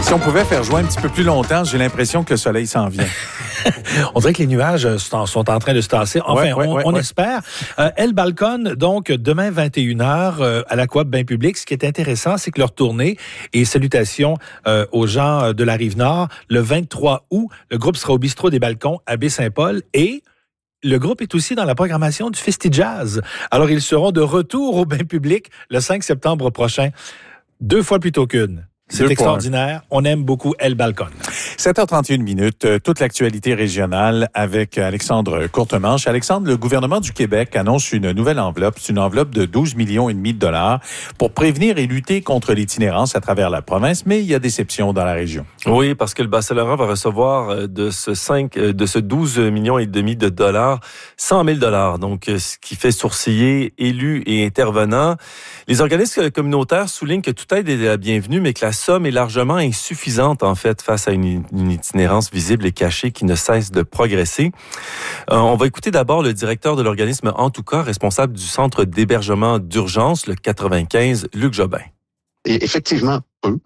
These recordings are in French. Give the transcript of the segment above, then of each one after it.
Si on pouvait faire jouer un petit peu plus longtemps, j'ai l'impression que le soleil s'en vient. On dirait que les nuages sont en train de se tasser. Enfin, on espère. El Balcón, donc, demain 21h à la Coop Bain Public. Ce qui est intéressant, c'est que leur tournée, et salutations aux gens de la Rive-Nord, le 23 août, le groupe sera au Bistrot des Balcons à Baie-Saint-Paul et le groupe est aussi dans la programmation du Festi-Jazz. Alors, ils seront de retour au Bain Public le 5 septembre prochain. 2 fois plus tôt qu'une. C'est extraordinaire. On aime beaucoup El Balcón. 7h31 minutes, toute l'actualité régionale avec Alexandre Courtemanche. Alexandre, le gouvernement du Québec annonce une nouvelle enveloppe. C'est une enveloppe de 12,5 millions de dollars pour prévenir et lutter contre l'itinérance à travers la province, mais il y a déception dans la région. Oui, parce que le Bas-Saint-Laurent va recevoir de ce 12 millions et demi de dollars, 100 000 dollars. Donc, ce qui fait sourciller élus et intervenants. Les organismes communautaires soulignent que toute aide est la bienvenue, mais que la somme est largement insuffisante, en fait, face à une itinérance visible et cachée qui ne cesse de progresser. On va écouter d'abord le directeur de l'organisme En tout cas, responsable du centre d'hébergement d'urgence, le 95, Luc Jobin. Et effectivement, peu.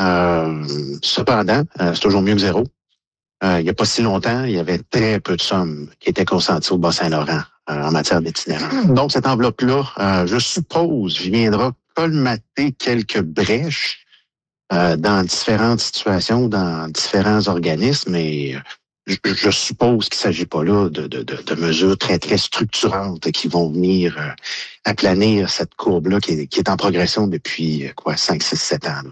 Cependant, c'est toujours mieux que zéro. Il n'y a pas si longtemps, il y avait très peu de sommes qui étaient consenties au Bas-Saint-Laurent en matière d'itinérance. Donc, cette enveloppe-là, je suppose, viendra colmater quelques brèches dans différentes situations, dans différents organismes, et je suppose qu'il ne s'agit pas là de mesures très, très structurantes qui vont venir aplanir cette courbe-là qui est en progression depuis 5, 6, 7 ans. Là.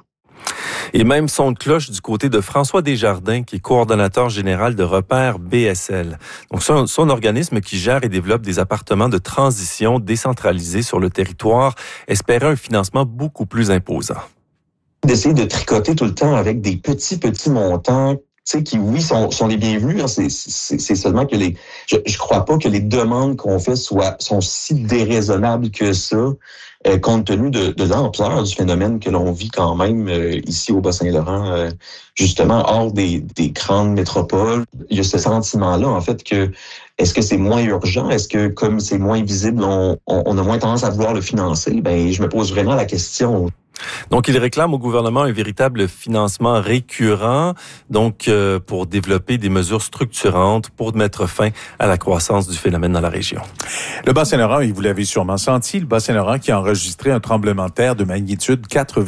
Et même son de cloche du côté de François Desjardins, qui est coordonnateur général de Repère BSL. Donc, c'est un organisme qui gère et développe des appartements de transition décentralisés sur le territoire, espérait un financement beaucoup plus imposant. D'essayer de tricoter tout le temps avec des petits montants, tu sais, qui, oui, sont les bienvenus. Hein, c'est seulement que je crois pas que les demandes qu'on fait sont si déraisonnables que ça, compte tenu de l'ampleur du phénomène que l'on vit quand même ici au Bas-Saint-Laurent, justement, hors des grandes métropoles. Il y a ce sentiment-là, en fait, que est-ce que c'est moins urgent? Est-ce que, comme c'est moins visible, on a moins tendance à vouloir le financer? Ben, je me pose vraiment la question. Donc, il réclame au gouvernement un véritable financement récurrent, donc pour développer des mesures structurantes pour mettre fin à la croissance du phénomène dans la région. Le Bas-Saint-Laurent, et vous l'avez sûrement senti, le Bas-Saint-Laurent qui a enregistré un tremblement de terre de magnitude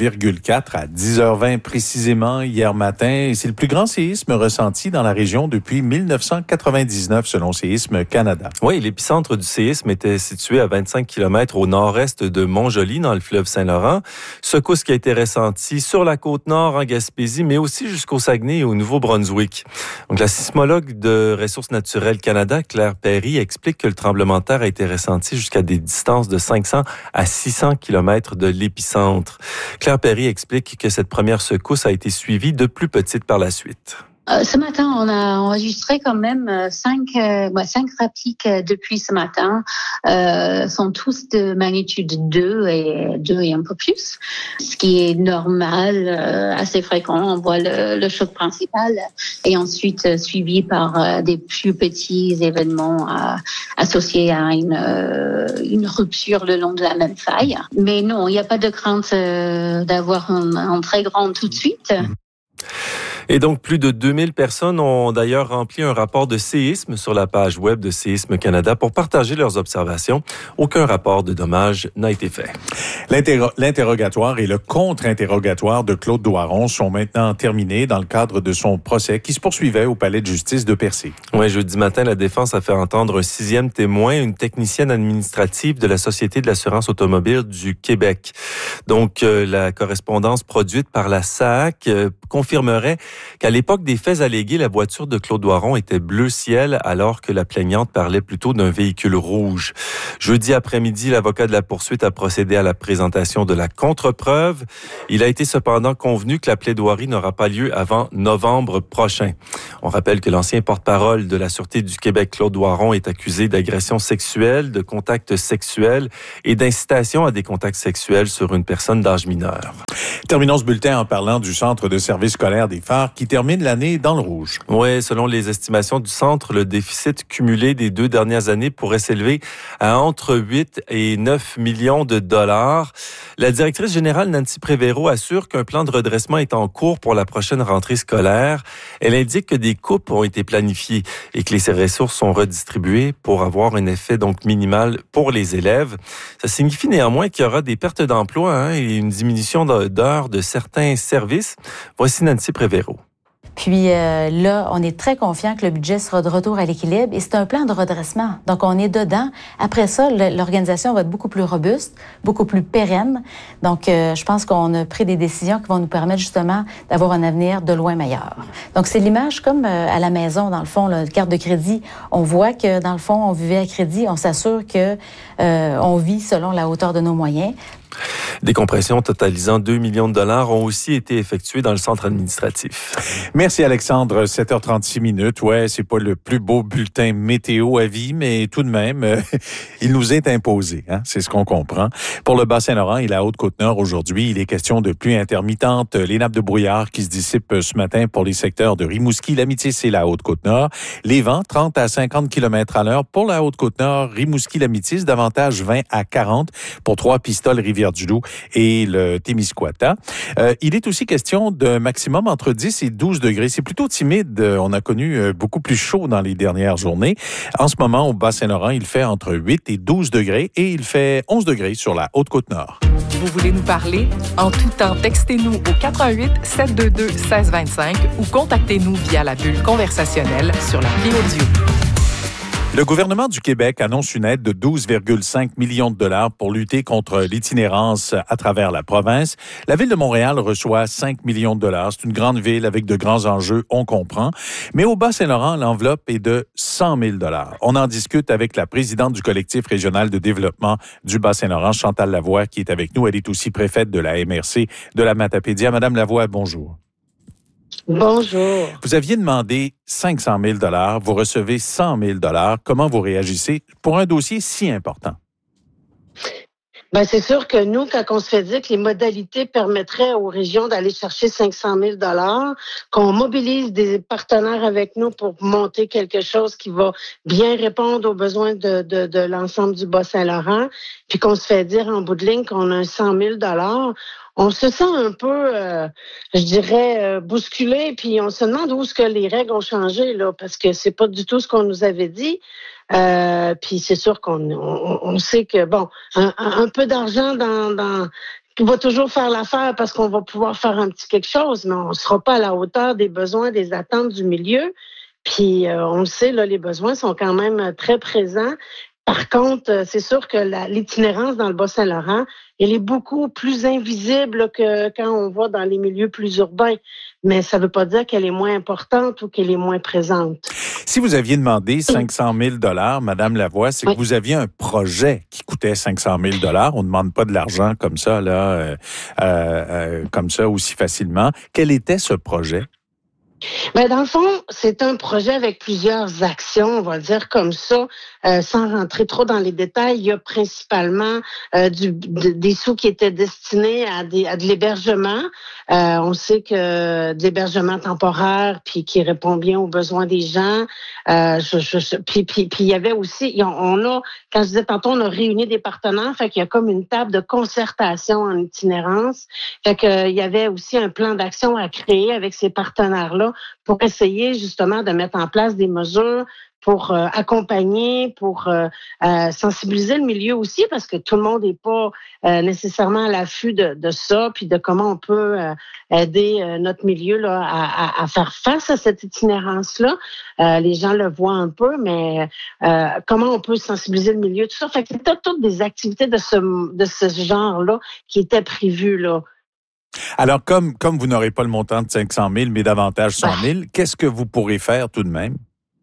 4,4 à 10h20 précisément hier matin. Et c'est le plus grand séisme ressenti dans la région depuis 1999, selon Séisme Canada. Oui, l'épicentre du séisme était situé à 25 km au nord-est de Montjoly, dans le fleuve Saint-Laurent. Secousse qui a été ressentie sur la Côte-Nord, en Gaspésie, mais aussi jusqu'au Saguenay et au Nouveau-Brunswick. Donc, la sismologue de Ressources naturelles Canada, Claire Perry, explique que le tremblement de terre a été ressenti jusqu'à des distances de 500 à 600 km de l'épicentre. Claire Perry explique que cette première secousse a été suivie de plus petites par la suite. Ce matin, on a enregistré quand même 5 pratiques depuis ce matin. Sont tous de magnitude 2 et un peu plus, ce qui est normal, assez fréquent. On voit le choc principal et ensuite suivi par des plus petits événements associés à une rupture le long de la même faille. Mais non, il n'y a pas de crainte d'avoir un très grand tout de suite. Et donc, plus de 2000 personnes ont d'ailleurs rempli un rapport de séisme sur la page web de Séisme Canada pour partager leurs observations. Aucun rapport de dommages n'a été fait. L'interrogatoire et le contre-interrogatoire de Claude Doiron sont maintenant terminés dans le cadre de son procès qui se poursuivait au palais de justice de Percé. Oui, jeudi matin, la défense a fait entendre un 6e témoin, une technicienne administrative de la Société de l'assurance automobile du Québec. Donc, la correspondance produite par la SAAC confirmerait qu'à l'époque des faits allégués, la voiture de Claude Doiron était bleu ciel alors que la plaignante parlait plutôt d'un véhicule rouge. Jeudi après-midi, l'avocat de la poursuite a procédé à la présentation de la contre-preuve. Il a été cependant convenu que la plaidoirie n'aura pas lieu avant novembre prochain. On rappelle que l'ancien porte-parole de la Sûreté du Québec, Claude Doiron, est accusé d'agression sexuelle, de contact sexuel et d'incitation à des contacts sexuels sur une personne d'âge mineur. Terminons ce bulletin en parlant du Centre de service scolaire des Phares qui termine l'année dans le rouge. Oui, selon les estimations du Centre, le déficit cumulé des 2 dernières années pourrait s'élever à entre 8 et 9 millions de dollars. La directrice générale Nancy Prévéro assure qu'un plan de redressement est en cours pour la prochaine rentrée scolaire. Elle indique que des coupes ont été planifiées et que les ressources sont redistribuées pour avoir un effet donc minimal pour les élèves. Ça signifie néanmoins qu'il y aura des pertes d'emploi et une diminution d'heures de certains services. Voici Nancy Prévéro. Puis là, on est très confiant que le budget sera de retour à l'équilibre et c'est un plan de redressement. Donc, on est dedans. Après ça, l'organisation va être beaucoup plus robuste, beaucoup plus pérenne. Donc, je pense qu'on a pris des décisions qui vont nous permettre justement d'avoir un avenir de loin meilleur. Donc, c'est l'image comme à la maison, dans le fond, la carte de crédit. On voit que, dans le fond, on vivait à crédit. On s'assure que on vit selon la hauteur de nos moyens. Des compressions totalisant 2 millions de dollars ont aussi été effectuées dans le centre administratif. Merci Alexandre, 7h36. Ouais, c'est pas le plus beau bulletin météo à vie, mais tout de même, il nous est imposé. Hein? C'est ce qu'on comprend. Pour le Bas-Saint-Laurent et la Haute-Côte-Nord aujourd'hui, il est question de pluie intermittente. Les nappes de brouillard qui se dissipent ce matin pour les secteurs de Rimouski, l'Amitié et la Haute-Côte-Nord. Les vents, 30 à 50 km/h pour la Haute-Côte-Nord, Rimouski, l'Amitié, davantage 20 à 40 pour Trois-Pistoles, Rivière-du-Loup et le Témiscouata. Il est aussi question d'un maximum entre 10 et 12 degrés. C'est plutôt timide. On a connu beaucoup plus chaud dans les dernières journées. En ce moment, au Bas-Saint-Laurent, il fait entre 8 et 12 degrés et il fait 11 degrés sur la Haute-Côte-Nord. Vous voulez nous parler? En tout temps, textez-nous au 88 722 1625 ou contactez-nous via la bulle conversationnelle sur l'appli audio. Le gouvernement du Québec annonce une aide de 12,5 millions de dollars pour lutter contre l'itinérance à travers la province. La ville de Montréal reçoit 5 millions de dollars. C'est une grande ville avec de grands enjeux, on comprend. Mais au Bas-Saint-Laurent, l'enveloppe est de 100 000 dollars. On en discute avec la présidente du collectif régional de développement du Bas-Saint-Laurent, Chantal Lavoie, qui est avec nous. Elle est aussi préfète de la MRC de la Matapédia. Madame Lavoie, bonjour. Bonjour. Vous aviez demandé 500 000 dollars, vous recevez 100 000 dollars. Comment vous réagissez pour un dossier si important? Ben c'est sûr que nous, quand on se fait dire que les modalités permettraient aux régions d'aller chercher 500 000 dollars, qu'on mobilise des partenaires avec nous pour monter quelque chose qui va bien répondre aux besoins de l'ensemble du Bas-Saint-Laurent, puis qu'on se fait dire en bout de ligne qu'on a 100 000 dollars. On se sent un peu, je dirais, bousculé, puis on se demande où est-ce que les règles ont changé, là, parce que c'est pas du tout ce qu'on nous avait dit. Puis c'est sûr qu'on sait que, bon, un peu d'argent qui va toujours faire l'affaire parce qu'on va pouvoir faire un petit quelque chose, mais on ne sera pas à la hauteur des besoins, des attentes du milieu. Puis on le sait, là, les besoins sont quand même très présents. Par contre, c'est sûr que l'itinérance dans le Bas-Saint-Laurent, elle est beaucoup plus invisible que quand on va dans les milieux plus urbains. Mais ça ne veut pas dire qu'elle est moins importante ou qu'elle est moins présente. Si vous aviez demandé 500 000 dollars, Madame Lavoie, c'est que vous aviez un projet qui coûtait 500 000 dollars. On ne demande pas de l'argent comme ça, là, comme ça aussi facilement. Quel était ce projet? Ben dans le fond, c'est un projet avec plusieurs actions, on va dire comme ça, sans rentrer trop dans les détails. Il y a principalement des sous qui étaient destinés à de l'hébergement. On sait que de l'hébergement temporaire, puis qui répond bien aux besoins des gens. Puis il y avait aussi, quand je disais tantôt, on a réuni des partenaires, fait qu'il y a comme une table de concertation en itinérance. Fait qu'il y avait aussi un plan d'action à créer avec ces partenaires-là pour essayer justement de mettre en place des mesures pour accompagner, pour sensibiliser le milieu aussi, parce que tout le monde n'est pas nécessairement à l'affût de ça, puis de comment on peut aider notre milieu là à faire face à cette itinérance-là. Les gens le voient un peu, mais comment on peut sensibiliser le milieu, tout ça. Fait que c'était toutes des activités de ce genre-là qui étaient prévues là. Alors, comme vous n'aurez pas le montant de 500 000, mais davantage 100 000, qu'est-ce que vous pourrez faire tout de même?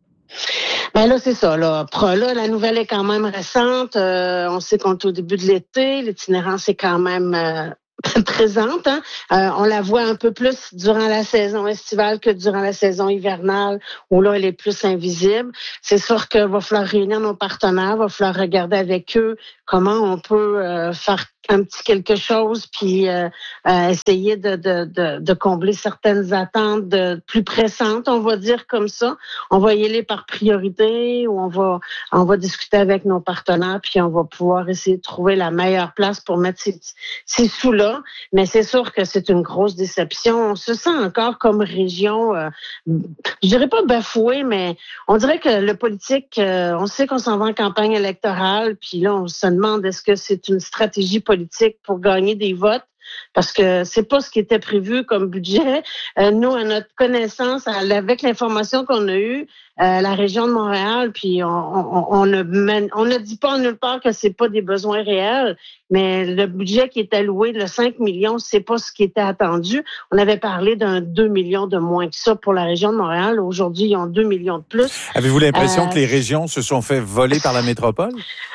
Ben là, c'est ça. Là, la nouvelle est quand même récente. On sait qu'on est au début de l'été. L'itinérance est quand même présente. Hein. On la voit un peu plus durant la saison estivale que durant la saison hivernale, où là, elle est plus invisible. C'est sûr qu'il va falloir réunir nos partenaires, il va falloir regarder avec eux comment on peut faire un petit quelque chose, puis essayer de combler certaines attentes plus pressantes, on va dire comme ça. On va y aller par priorité, ou on va discuter avec nos partenaires, puis on va pouvoir essayer de trouver la meilleure place pour mettre ces sous-là. Mais c'est sûr que c'est une grosse déception. On se sent encore comme région, je dirais pas bafoué, mais on dirait que le politique, on sait qu'on s'en va en campagne électorale, puis là, on se demande est-ce que c'est une stratégie politique pour gagner des votes, parce que c'est pas ce qui était prévu comme budget. Nous, à notre connaissance, avec l'information qu'on a eue, la région de Montréal, puis on ne dit pas en nulle part que c'est pas des besoins réels, mais le budget qui est alloué, le 5 millions, c'est pas ce qui était attendu. On avait parlé d'un 2 millions de moins que ça pour la région de Montréal. Aujourd'hui, ils ont 2 millions de plus. Avez-vous l'impression que les régions se sont fait voler par la métropole?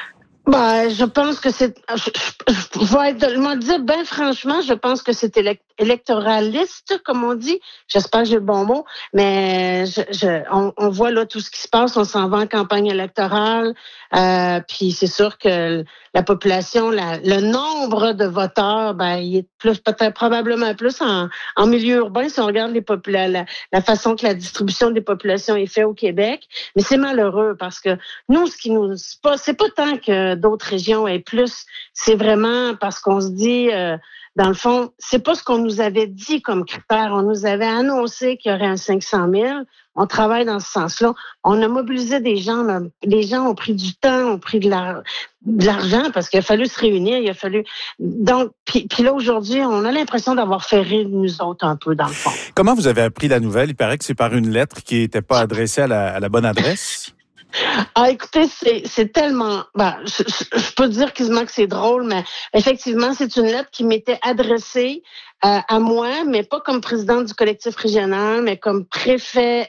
Je pense que c'est. Je vais dire, ben franchement, je pense que c'est électoraliste, comme on dit. J'espère que j'ai le bon mot, mais on voit là tout ce qui se passe. On s'en va en campagne électorale, puis c'est sûr que la population, le nombre de voteurs, il est peut-être probablement plus en milieu urbain si on regarde la façon que la distribution des populations est faite au Québec. Mais c'est malheureux parce que nous, c'est pas tant que d'autres régions aient plus, c'est vraiment parce qu'on se dit, dans le fond, c'est pas ce qu'on nous avait dit comme critère. On nous avait annoncé qu'il y aurait un 500 000. On travaille dans ce sens-là. On a mobilisé des gens. Les gens ont pris du temps, ont pris de l'argent parce qu'il a fallu se réunir. Il a fallu. Donc, puis là aujourd'hui, on a l'impression d'avoir fait rire nous autres un peu dans le fond. Comment vous avez appris la nouvelle? Il paraît que c'est par une lettre qui n'était pas adressée à la bonne adresse. Écoutez, c'est tellement. Je peux dire quasiment que c'est drôle, mais effectivement, c'est une lettre qui m'était adressée à moi, mais pas comme présidente du collectif régional, mais comme préfet,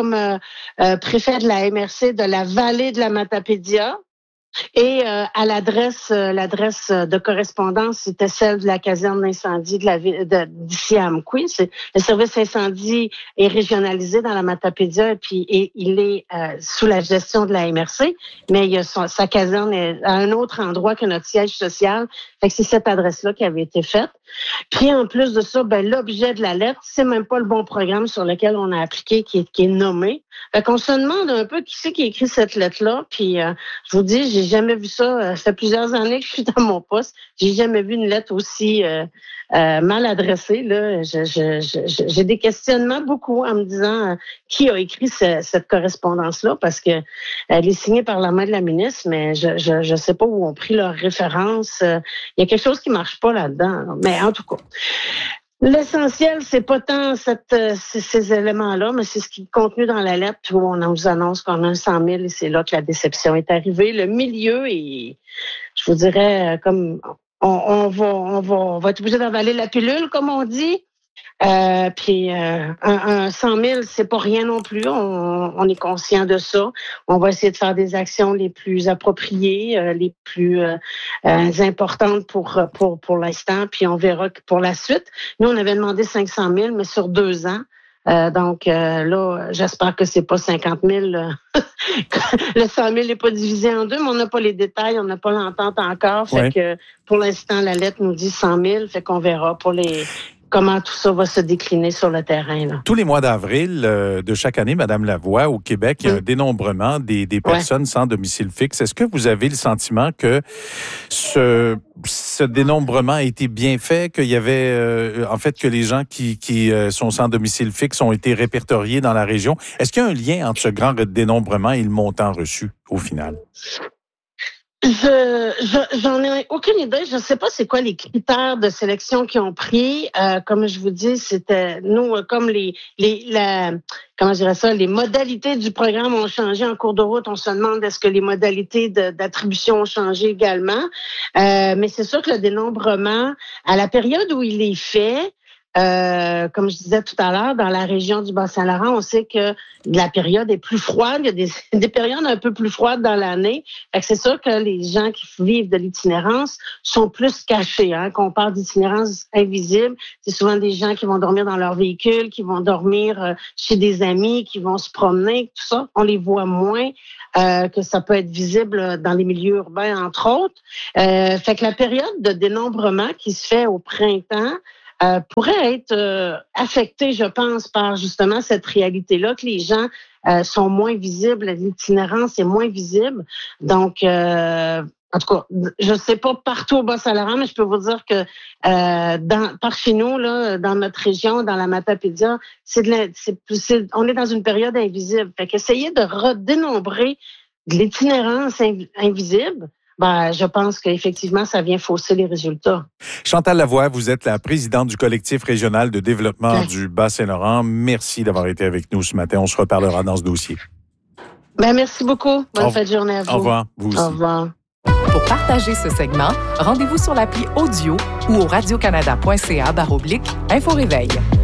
préfet de la MRC de la vallée de la Matapédia. Et à l'adresse de correspondance, c'était celle de la caserne d'incendie de la ville d'ici à Amqui. Le service incendie est régionalisé dans la Matapédia et il est sous la gestion de la MRC, mais il y a sa caserne est à un autre endroit que notre siège social. Fait que c'est cette adresse-là qui avait été faite. Puis en plus de ça, l'objet de la lettre, c'est même pas le bon programme sur lequel on a appliqué qui est nommé. Fait qu'on se demande un peu qui c'est qui a écrit cette lettre-là. Puis je vous dis, j'ai jamais vu ça. Ça fait plusieurs années que je suis dans mon poste. J'ai jamais vu une lettre aussi mal adressée. Là, j'ai des questionnements beaucoup en me disant qui a écrit cette correspondance-là, parce que elle est signée par la main de la ministre, mais je sais pas où ont pris leurs références. Il y a quelque chose qui marche pas là-dedans. Mais en tout cas. L'essentiel, c'est pas tant ces éléments-là, mais c'est ce qui est contenu dans la lettre où on nous annonce qu'on a un 100 000 et c'est là que la déception est arrivée. Le milieu est, je vous dirais, comme on va être obligé d'avaler la pilule, comme on dit. Puis un 100 000, c'est pas rien non plus. On est conscient de ça. On va essayer de faire des actions les plus appropriées, les plus importantes pour l'instant. Puis on verra pour la suite. Nous, on avait demandé 500 000, mais sur 2 ans. Donc là, j'espère que c'est pas 50 000. Le 100 000 n'est pas divisé en deux, mais on n'a pas les détails, on n'a pas l'entente encore. Fait que pour l'instant, la lettre nous dit 100 000. Fait qu'on verra pour comment tout ça va se décliner sur le terrain. Là. Tous les mois d'avril de chaque année, Madame Lavoie, au Québec, il y a un dénombrement des personnes sans domicile fixe. Est-ce que vous avez le sentiment que ce dénombrement a été bien fait, qu'il y avait, en fait, que les gens qui sont sans domicile fixe ont été répertoriés dans la région? Est-ce qu'il y a un lien entre ce grand dénombrement et le montant reçu, au final? J'en ai aucune idée. Je ne sais pas c'est quoi les critères de sélection qu'ils ont pris. Comme je vous dis, c'était nous comme les modalités du programme ont changé en cours de route. On se demande est-ce que les modalités d'attribution ont changé également. Mais c'est sûr que le dénombrement, à la période où il est fait, comme je disais tout à l'heure, dans la région du Bas-Saint-Laurent, on sait que la période est plus froide. Il y a des périodes un peu plus froides dans l'année. Fait que c'est sûr que les gens qui vivent de l'itinérance sont plus cachés. Quand on parle d'itinérance invisible, c'est souvent des gens qui vont dormir dans leur véhicule, qui vont dormir chez des amis, qui vont se promener, tout ça. On les voit moins que ça peut être visible dans les milieux urbains, entre autres. Fait que la période de dénombrement qui se fait au printemps pourrait être affectée, je pense, par justement cette réalité-là, que les gens sont moins visibles, l'itinérance est moins visible. Donc, en tout cas, je sais pas partout au Bas-Saint-Laurent, mais je peux vous dire que par chez nous, là, dans notre région, dans la Matapédia, on est dans une période invisible. Fait qu'essayer de redénombrer de l'itinérance invisible, je pense qu'effectivement, ça vient fausser les résultats. Chantal Lavoie, vous êtes la présidente du collectif régional de développement du Bas-Saint-Laurent. Merci d'avoir été avec nous ce matin. On se reparlera dans ce dossier. Merci beaucoup. Bonne fin de journée à vous. Au revoir. Vous aussi. Au revoir. Pour partager ce segment, rendez-vous sur l'appli Audio ou au radiocanada.ca/info-réveil.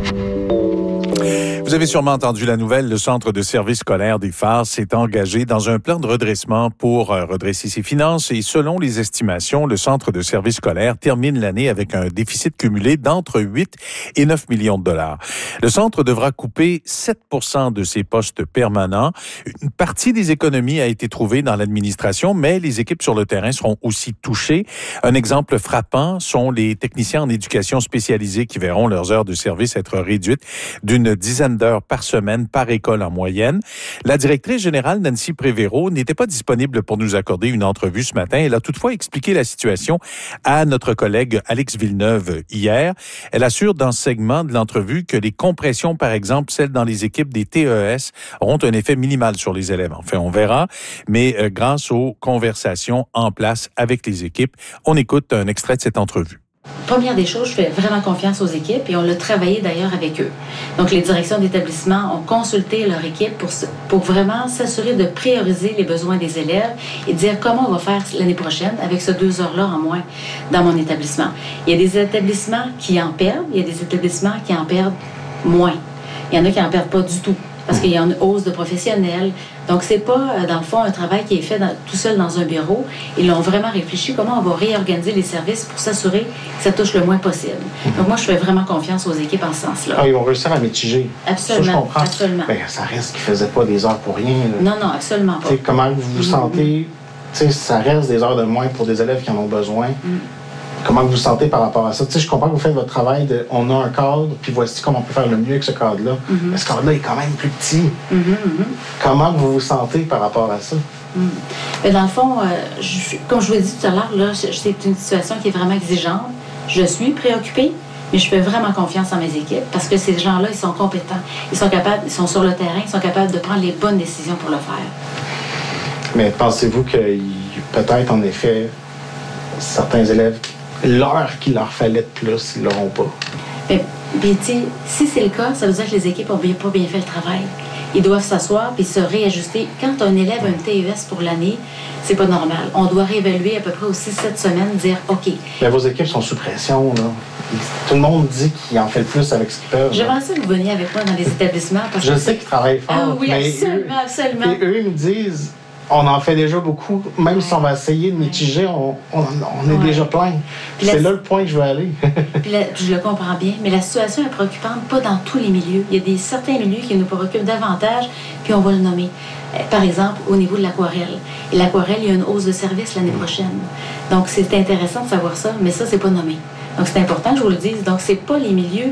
Vous avez sûrement entendu la nouvelle, le Centre de services scolaires des Phares s'est engagé dans un plan de redressement pour redresser ses finances et selon les estimations, le Centre de services scolaires termine l'année avec un déficit cumulé d'entre 8 et 9 millions de dollars. Le Centre devra couper 7% de ses postes permanents. Une partie des économies a été trouvée dans l'administration, mais les équipes sur le terrain seront aussi touchées. Un exemple frappant sont les techniciens en éducation spécialisée qui verront leurs heures de service être réduites d'une dizaine d'heures par semaine par école en moyenne. La directrice générale, Nancy Prévéro, n'était pas disponible pour nous accorder une entrevue ce matin. Elle a toutefois expliqué la situation à notre collègue Alex Villeneuve hier. Elle assure dans ce segment de l'entrevue que les compressions, par exemple, celles dans les équipes des TES, auront un effet minimal sur les élèves. Enfin, on verra, mais grâce aux conversations en place avec les équipes, on écoute un extrait de cette entrevue. Première des choses, je fais vraiment confiance aux équipes et on l'a travaillé d'ailleurs avec eux. Donc, les directions d'établissement ont consulté leur équipe pour vraiment s'assurer de prioriser les besoins des élèves et dire comment on va faire l'année prochaine avec ces 2 heures-là en moins dans mon établissement. Il y a des établissements qui en perdent, il y a des établissements qui en perdent moins. Il y en a qui en perdent pas du tout parce qu'il y a une hausse de professionnels. Donc, c'est pas, dans le fond, un travail qui est fait tout seul dans un bureau. Ils l'ont vraiment réfléchi comment on va réorganiser les services pour s'assurer que ça touche le moins possible. Donc, moi, je fais vraiment confiance aux équipes en ce sens-là. Ils vont réussir à mitiger. Absolument. Ça, je comprends. Absolument. Ça reste qu'ils ne faisaient pas des heures pour rien. Là. Non, absolument pas. Comment vous vous sentez? Ça reste des heures de moins pour des élèves qui en ont besoin. Comment vous vous sentez par rapport à ça? Je comprends que vous faites votre travail de on a un cadre, puis voici comment on peut faire le mieux avec ce cadre-là. Mais ce cadre-là est quand même plus petit. Comment vous vous sentez par rapport à ça? Mais dans le fond, comme je vous l'ai dit tout à l'heure, là, c'est une situation qui est vraiment exigeante. Je suis préoccupée, mais je fais vraiment confiance en mes équipes parce que ces gens-là, ils sont compétents. Ils sont capables, ils sont sur le terrain, ils sont capables de prendre les bonnes décisions pour le faire. Mais pensez-vous que peut-être, en effet, certains élèves, l'heure qu'il leur fallait de plus, ils ne l'auront pas? Puis, tu sais, si c'est le cas, ça veut dire que les équipes n'ont pas bien fait le travail. Ils doivent s'asseoir puis se réajuster. Quand un élève a une TES pour l'année, c'est pas normal. On doit réévaluer à peu près aussi 7 semaines, dire OK. Mais vos équipes sont sous pression, là. Tout le monde dit qu'ils en fait le plus avec ce qu'ils peuvent. J'aimerais ça que vous veniez avec moi dans les établissements. Parce je que sais qu'ils travaillent fort. Ah oui, mais absolument. Et eux, ils me disent... On en fait déjà beaucoup. Même si on va essayer de mitiger, on est déjà plein. C'est là le point que je veux aller. Puis je le comprends bien, mais la situation est préoccupante, pas dans tous les milieux. Il y a certains milieux qui nous préoccupent davantage, puis on va le nommer. Par exemple, au niveau de l'aquarelle. Et l'aquarelle, il y a une hausse de service l'année prochaine. Donc, c'est intéressant de savoir ça, mais ça, c'est pas nommé. Donc, c'est important que je vous le dise. Donc, c'est pas les milieux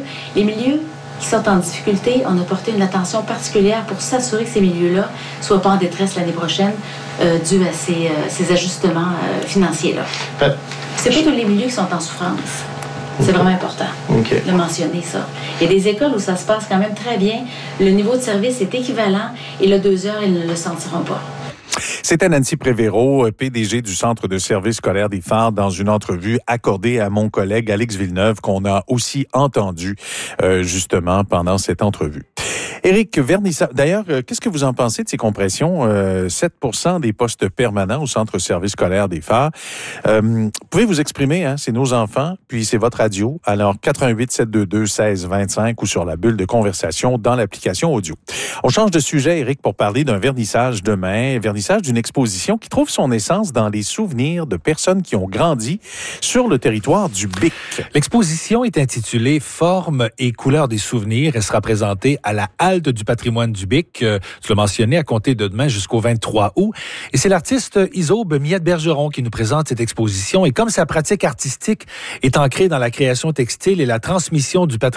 qui sont en difficulté, on a porté une attention particulière pour s'assurer que ces milieux-là ne soient pas en détresse l'année prochaine dû à ces ajustements financiers-là. C'est pas tous les milieux qui sont en souffrance. C'est vraiment important de mentionner ça. Il y a des écoles où ça se passe quand même très bien. Le niveau de service est équivalent et le 2 heures, ils ne le sentiront pas. C'était Nancy Prévéro, PDG du Centre de services scolaires des Phares, dans une entrevue accordée à mon collègue Alex Villeneuve, qu'on a aussi entendu justement pendant cette entrevue. Éric, vernissage. D'ailleurs, qu'est-ce que vous en pensez de ces compressions? 7% des postes permanents au centre service scolaire des Phares. Pouvez vous exprimer, hein? C'est nos enfants, puis c'est votre radio. Alors, 88-722-1625 ou sur la bulle de conversation dans l'application audio. On change de sujet, Éric, pour parler d'un vernissage demain. Vernissage d'une exposition qui trouve son essence dans les souvenirs de personnes qui ont grandi sur le territoire du BIC. L'exposition est intitulée « Forme et couleurs des souvenirs ». Elle sera présentée à la Halte du patrimoine du BIC, tu l'as mentionné, à compter de demain jusqu'au 23 août. Et c'est l'artiste Isobe Miette-Bergeron qui nous présente cette exposition. Et comme sa pratique artistique est ancrée dans la création textile et la transmission du patrimoine